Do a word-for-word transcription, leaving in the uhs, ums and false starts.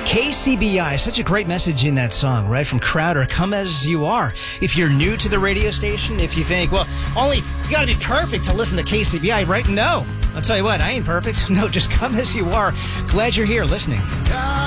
K C B I, such a great message in that song, right? From Crowder, come as you are. If you're new to the radio station, if you think, well, only you got to be perfect to listen to K C B I, right? No. I'll tell you what, I ain't perfect. No, just come as you are. Glad you're here listening.